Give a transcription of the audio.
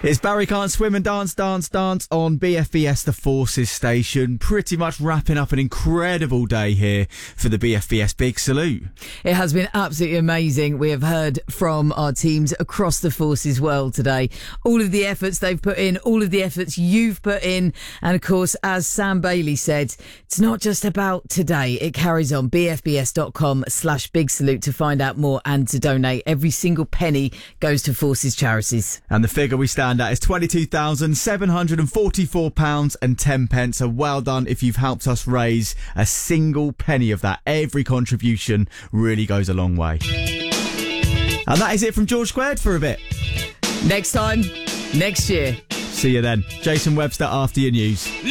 It's Barry Can't Swim and Dance, Dance, Dance on BFBS, the Forces station. Pretty much wrapping up an incredible day here for the BFBS Big Salute. It has been absolutely amazing. We have heard from our teams across the Forces world today. All of the efforts they've put in, all of the efforts you've put in. And of course, as Sam Bailey said, it's not just about today. It carries on. BFBS.com/Big Salute to find out more and to donate. Every single penny goes to Forces charities. And the figure we stand at is £22,744.10. So well done if you've helped us raise a single penny of that. Every contribution really goes a long way. And that is it from George Squared for a bit. Next time, next year. See you then. Jason Webster after your news.